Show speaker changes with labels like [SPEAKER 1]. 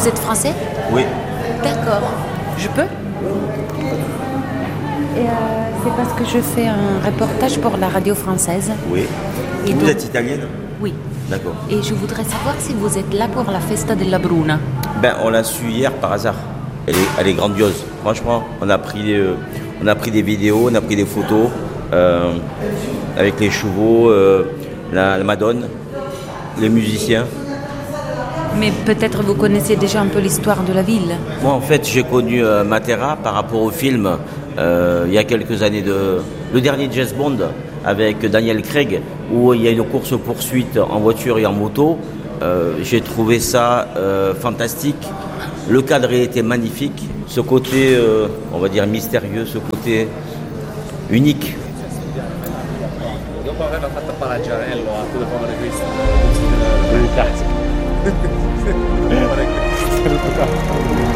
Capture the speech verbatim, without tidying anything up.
[SPEAKER 1] vous êtes français?
[SPEAKER 2] Oui.
[SPEAKER 1] D'accord. Je peux? Et euh, c'est parce que je fais un reportage pour la radio française.
[SPEAKER 2] Oui.
[SPEAKER 1] Et
[SPEAKER 2] vous
[SPEAKER 1] donc-
[SPEAKER 2] êtes italienne?
[SPEAKER 1] Oui.
[SPEAKER 2] D'accord.
[SPEAKER 1] Et je voudrais savoir si vous êtes là pour la Festa della Bruna.
[SPEAKER 2] Ben, on l'a su hier par hasard. Elle est, elle est grandiose. Franchement, on a pris, euh, on a pris des vidéos, on a pris des photos euh, avec les chevaux, euh, la, la Madone, les musiciens.
[SPEAKER 1] Mais peut-être vous connaissez déjà un peu l'histoire de la ville.
[SPEAKER 2] Moi, en fait, j'ai connu euh, Matera par rapport au film euh, il y a quelques années, de le dernier James Bond avec Daniel Craig, où il y a une course-poursuite en voiture et en moto. Euh, j'ai trouvé ça euh, fantastique. Le cadre était magnifique. Ce côté, euh, on va dire, mystérieux, ce côté unique.
[SPEAKER 3] Dopo averla fatta Palaggiarello a quello povero questo.
[SPEAKER 4] Cazzo.